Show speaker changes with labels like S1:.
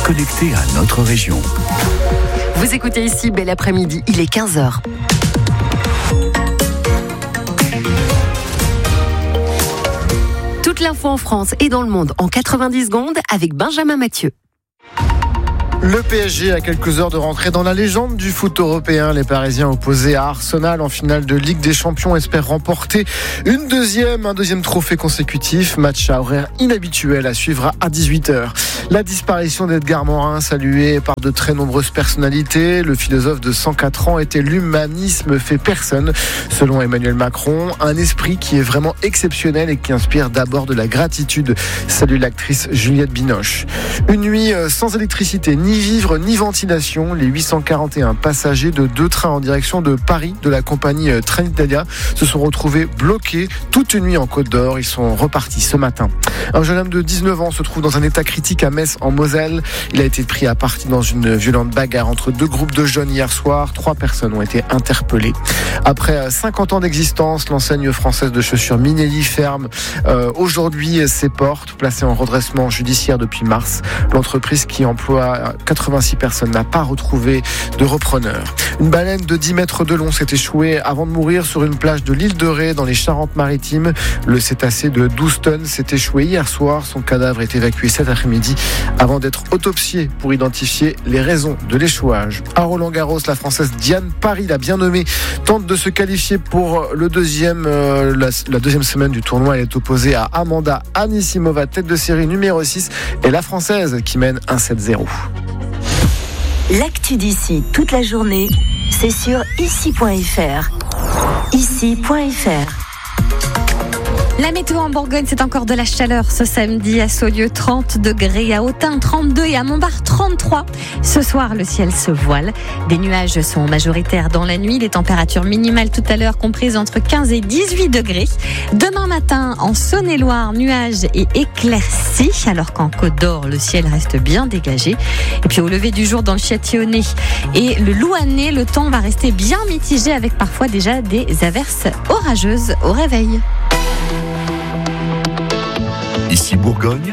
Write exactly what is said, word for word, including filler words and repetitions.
S1: connecté à notre région.
S2: Vous écoutez ici, bel après-midi, il est quinze heures. Toute l'info en France et dans le monde en quatre-vingt-dix secondes avec Benjamin Mathieu.
S3: Le P S G a quelques heures de rentrer dans la légende du foot européen. Les Parisiens opposés à Arsenal en finale de Ligue des Champions espèrent remporter une deuxième, un deuxième trophée consécutif. Match à horaire inhabituel à suivre à dix-huit heures. La disparition d'Edgar Morin, saluée par de très nombreuses personnalités. Le philosophe de cent quatre ans était l'humanisme fait personne. Selon Emmanuel Macron, un esprit qui est vraiment exceptionnel et qui inspire d'abord de la gratitude. Salue l'actrice Juliette Binoche. Une nuit sans électricité, ni vivre ni ventilation. Les huit cent quarante et un passagers de deux trains en direction de Paris de la compagnie Trenitalia se sont retrouvés bloqués toute une nuit en Côte d'Or. Ils sont repartis ce matin. Un jeune homme de dix-neuf ans se trouve dans un état critique à Metz en Moselle. Il a été pris à partie dans une violente bagarre entre deux groupes de jeunes hier soir. Trois personnes ont été interpellées. Après cinquante ans d'existence, l'enseigne française de chaussures Minelli ferme euh, aujourd'hui ses portes, placée en redressement judiciaire depuis mars. L'entreprise qui emploie quatre-vingt-six personnes n'a pas retrouvé de repreneur. Une baleine de dix mètres de long s'est échouée avant de mourir sur une plage de l'île de Ré dans les Charentes-Maritimes. Le cétacé de douze tonnes s'est échoué hier soir. Son cadavre est évacué cet après-midi avant d'être autopsié pour identifier les raisons de l'échouage. À Roland-Garros, la Française Diane Paris, la bien nommée, tente de se qualifier pour le deuxième, euh, la, la deuxième semaine du tournoi. Elle est opposée à Amanda Anisimova, tête de série numéro six, et la Française qui mène un sept zéro.
S4: L'actu d'ici toute la journée, c'est sur ici point f r. ici point f r.
S5: La météo en Bourgogne, c'est encore de la chaleur ce samedi. À Saulieu, trente degrés, à Autun, trente-deux et à Montbard, trente-trois. Ce soir, le ciel se voile. Des nuages sont majoritaires dans la nuit. Les températures minimales tout à l'heure comprises entre quinze et dix-huit degrés. Demain matin, en Saône-et-Loire, nuages et éclaircies, alors qu'en Côte d'Or, le ciel reste bien dégagé. Et puis au lever du jour dans le Châtillonnais et le Louannais, le temps va rester bien mitigé avec parfois déjà des averses orageuses au réveil.
S1: Ici Bourgogne,